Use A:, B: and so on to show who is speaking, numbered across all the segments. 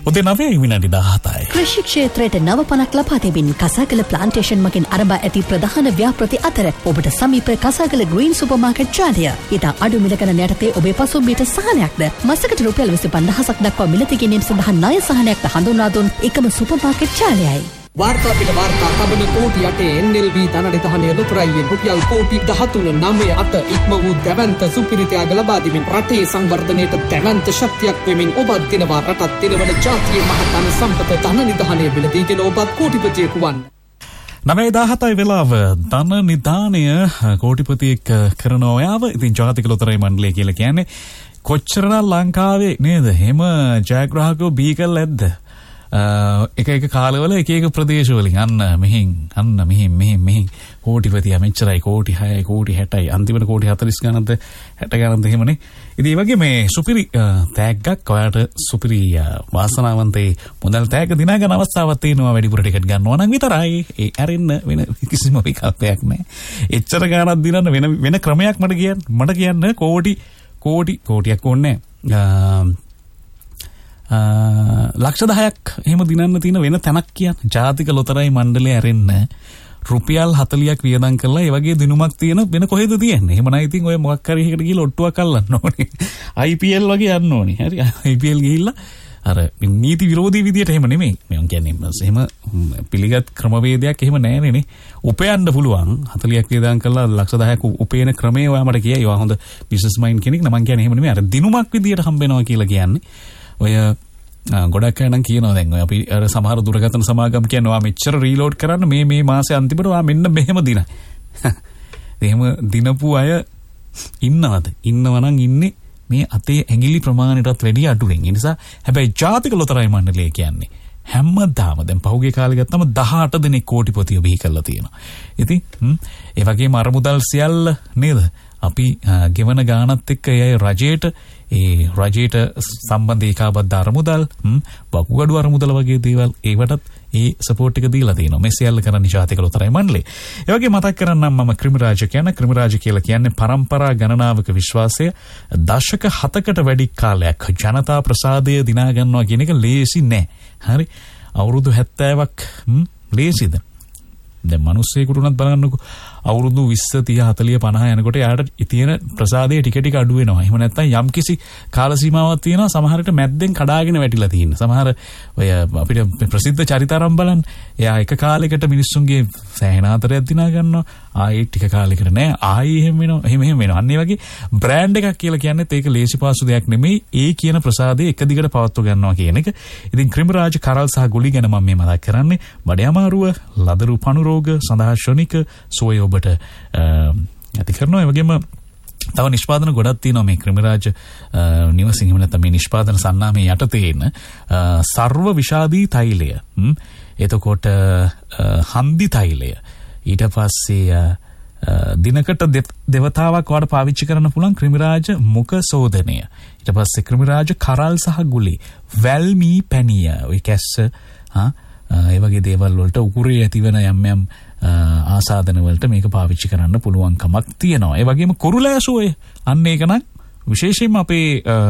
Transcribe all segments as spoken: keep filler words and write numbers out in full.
A: උදේ නවය විනාඩි දහහතයි.
B: කෘෂි ක්ෂේත්‍රයට නව පණක් ලබා දෙමින් කසාගල ප්ලාන්ටේෂන් මගින් ආරම්භ ඇති ප්‍රධාන ව්‍යාපෘති අතර ඔබට සමීප කසාගල ග්‍රීන් සුපර් මාකට් ජාලය. ඉතා අඩු මිල ගණන යටතේ ඔබේ පසුම්බියට සහනයක්ද මසකට රුපියල් විසි පන්දාහක් දක්වා මිලදී ගැනීම සඳහා ණය සහනයක්ද හඳුන්වා දුන් එකම සුපර් මාකට් ජාලයයි.
C: वार्ता पिट वार्ता कबन कोटि अटे एनएलबी धननिधहने रुपराये रुपयल कोटि දහතුන නවය අට ඉක්ම වූ දැවන්ත සුපිරිතයාග ලබා දෙමින් රටේ සංවර්ධනයට දැවන්ත ශක්තියක් වෙමින් ඔබත් දිනවා රටත් දිනවන ජාතියේ මහතන සම්පත ධනනිධහනය මිලදීගෙන ඔබත් කෝටිපතියෙකු වන්න.
A: නවය දහහතයි වෙලාව ධන නිධානය කෝටිපතියෙක් කරන ඔයාව ඉතින් ජාතික ලොතරැයි මණ්ඩලය කියලා කියන්නේ කොච්චරනම් ලංකාවේ නේද එහෙම ජයග්‍රාහකයෝ බී කරලා ඇද්ද? එක එක කාලවල එක එක ප්‍රදේශවලින් අන්න මෙහින් අන්න මෙහින් මෙහින් මෙහින් කෝටිපතියා මෙච්චරයි කෝටි හයයි කෝටි හැටයි අන්තිමට කෝටි හතළිස් ගණන්ද හැට ගණන්ද එහෙමනේ. ඉතින් ඒ වගේ මේ සුපිරි තෑග්ගක් ඔයාට සුපිරි වාසනාවන්තේ මුදල් තෑග්ග දිනා ගන්න අවස්ථාවක් තියෙනවා වැඩිපුර ටිකට් ගන්නවා නම් විතරයි. ඒ ඇරෙන්න වෙන කිසිම විකල්පයක් නැහැ. එච්චර ගණනක් දිනන්න වෙන වෙන ක්‍රමයක් මට කියන්න මට කියන්න කෝටි කෝටි කෝටියක් ඕනේ නැහැ. ලක්ෂ දහයක් එහෙම දිනන්න තියෙන වෙන තැනක් කියන්නේ ජාතික ලොතරැයි මණ්ඩලය ඇරෙන්න රුපියල් හතළියක් වියදම් කරලා ඒ වගේ දිනුමක් තියෙන වෙන කොහෙද තියෙන්නේ? එහෙම නැහැ. ඉතින් ඔය මොකක් හරි එකකට ගිහලා ඔට්ටුවක් අල්ලන්න ඕනේ. ආයි පී එල් වගේ යන්න ඕනේ. හරි. ආයි පී එල් ගිහිල්ලා අර නීති විරෝධී විදියට එහෙම නෙමෙයි. මම කියන්නේ එහෙම පිළිගත් ක්‍රමවේදයක් එහෙම නැහැනේ නේ. උපයන්න පුළුවන් හතළියක් වියදම් කරලා ලක්ෂ දහයක් උපයන ක්‍රමය ඔයා මට කියයි. ඔයා හොඳ බිස්නස් මයින්ඩ් කෙනෙක් නම් මම කියන්නේ එහෙම නෙමෙයි. අර දිනුමක් විදියට හම්බෙනවා කියලා කියන්නේ ඔය ගොඩක් අය නම් කියනවා දැන් ඔය අපි අර සමහර දුරකථන සමාගම් කියනවා ඔයා මෙච්චර රීලෝඩ් කරන්න මේ මේ මාසේ අන්තිමට ඔයා මෙන්න මෙහෙම දින. එහෙම දිනපු අය ඉන්නවද? ඉන්නව නම් ඉන්නේ මේ අතේ ඇඟිලි ප්‍රමාණයටත් වැඩිය අඩුවෙන්. ඒ නිසා හැබැයි ජාතික ලොතරැයි මණ්ඩලය කියන්නේ හැමදාම දැන් පහුගිය කාලේ ගත්තම දහඅට දෙනෙක් කෝටිපතිය බිහි කරලා තියෙනවා. ඉතින් ඒ වගේම අරමුදල් සියල්ල නේද? අපි ගෙවන ගානත් එක්ක ඒ රජයට ඒ රජයට සම්බන්ධ ඒකාබද්ධ අරමුදල් වකුගඩු අරමුදල වගේ දේවල් ඒවටත් ඒ සපෝට් එක දීලා තියෙනවා. මේ සියල්ල කරන්නේ ජාතික ලොතරැයි මණ්ඩලය. ඒ වගේ මතක් කරන්නම් මම ක්‍රිමිරාජ කියන ක්‍රිමිරාජ කියලා කියන්නේ පරම්පරා ගණනාවක විශ්වාසය දශක හතකට වැඩි කාලයක් ජනතා ප්‍රසාදය දිනා ගන්නවා කියන එක ලේසි නෑ. හරි. අවුරුදු හැත්තෑවක් ලේසිද? දැන් මිනිස්සෙකුට උනත් බලන්නකෝ අවුරුදු විස්ස තිහ හතළිහ පනහ යනකොට යාට තියෙන ප්‍රසාදයේ ටික ටික අඩු වෙනවා. එහෙම නැත්නම් යම්කිසි කාල සීමාවක් තියෙනවා සමහරට මැද්දෙන් කඩාගෙන වැටිලා තියෙන. සමහර ඔය අපිට ප්‍රසිද්ධ චරිතාරම් බලන්න. එයා එක කාලයකට මිනිස්සුන්ගේ සෑහෙන ආතරයක් දිනා ගන්නවා. ආයේ ටික කාලයකට නෑ. ආයේ එහෙම වෙනවා. එහෙම එහෙම වෙනවා. අන්න ඒ වගේ බ්‍රෑන්ඩ් එකක් කියලා කියන්නේත් ඒක ලේසි පාසු දෙයක් නෙමෙයි. ඒ කියන ප්‍රසාදය එක දිගට පවත්ව ගන්නවා කියන එක. ඉතින් ක්‍රිමිරාජ කරල් සහ ගුලි ගැන මම මේ මතක් කරන්නේ. බඩ අමාරුව, ලදරු පණු රෝග, සඳහා ශොනික සෝය ඔබට ඇති කරනවා. ඒ වගේම තව නිෂ්පාදන ගොඩක් තියෙනවා මේ ක්‍රිමිරාජ නිවසින්. එහෙම නැත්නම් මේ නිෂ්පාදන සන්නාමයේ යටතේ එන සර්ව විෂාදී තෛලය, එතකොට හන්දි තෛලය, ඊට පස්සේ දිනකට දෙවතාවක් වාට පාවිච්චි කරන්න පුළුවන් ක්‍රිමිරාජ මුඛ සෝදනය, ඊට පස්සේ ක්‍රිමිරාජ කරල් සහ ගුලි, වැල්මී පැණිය, ඔය කැස්ස හා ඒ වගේ දේවල් වලට උකුරේ ඇතිවන යම් යම් ආසාදන වලට මේක පාවිච්චි කරන්න පුළුවන් කමක් තියෙනවා. ඒ වගේම කුරුලෑසෝය අන්න ඒක නම් විශේෂයෙන්ම අපේ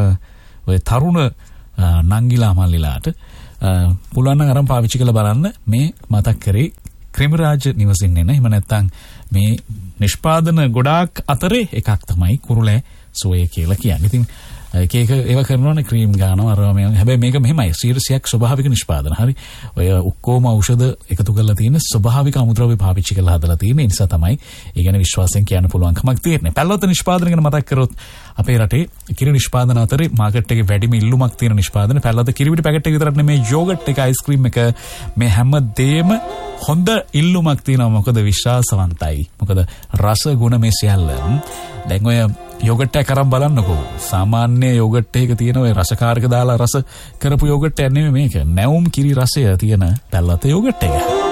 A: ඔය තරුණ නංගිලා මල්ලිලාට පුළුවන් නම් අරන් පාවිච්චි කරලා බලන්න මේ මතක් කරේ ක්‍රිමිරාජ නිවසින් එන. එහෙම නැත්නම් මේ නිෂ්පාදන ගොඩාක් අතරේ එකක් තමයි කුරුලෑ සෝය කියලා කියන්නේ. ඉතින් එක එක ඒවා කරනවනේ ක්‍රීම් ගන්නවා අරවා මේ. හැබැයි මේක මෙහෙමයි සීරසියක් ස්වභාවික නිෂ්පාදන. හරි. ඔය ඔක්කොම ඖෂධ එකතු කරලා තියෙන ස්වභාවික අමුද්‍රව්‍ය පාවිච්චි කරලා හදලා තියෙන. ඒ නිසා තමයි ඒ ගැන විශ්වාසයෙන් කියන්න පුළුවන් කමක් තියෙන්නේ. පැල්ලොත් නිෂ්පාදන ගැන මතක් කරොත් අපේ රටේ කිරි නිෂ්පාදන අතරේ මාකට් එකේ වැඩිම ඉල්ලුමක් තියෙන නිෂ්පාදන පැල්ලොත් කිරිවිඩි පැකට් එක විතරක් නෙමෙයි යෝගට් එක, අයිස්ක්‍රීම් එක, මේ හැම දෙෙම හොඳ ඉල්ලුමක් තියෙනවා. මොකද විශ්වාසවන්තයි. මොකද රස ගුණ මේ සියල්ල. දැන් ඔය යෝගට් එක කරන් බලන්නකෝ. සාමාන්‍ය යෝගට් එකක තියෙන ඔය රසකාරක දාලා රස කරපු යෝගට් එක නෙමෙයි මේක. නැවුම් කිරි රසය තියෙන පැල්ලොත් යෝගට් එක.